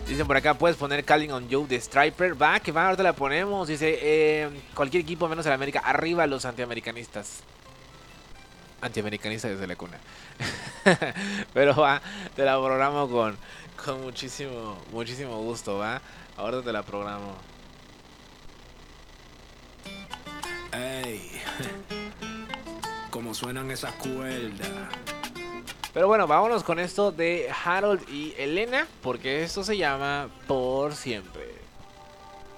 Dicen por acá, puedes poner Calling on You de Striper. Va, que va, ahorita la ponemos. Dice, cualquier equipo menos el América. Arriba los antiamericanistas. Antiamericanista desde la cuna. Pero va, te la programo con muchísimo gusto, va. Ahora te la programo. Ey, como suenan esas cuerdas. Pero bueno, vámonos con esto de Harold y Elena, porque esto se llama Por Siempre.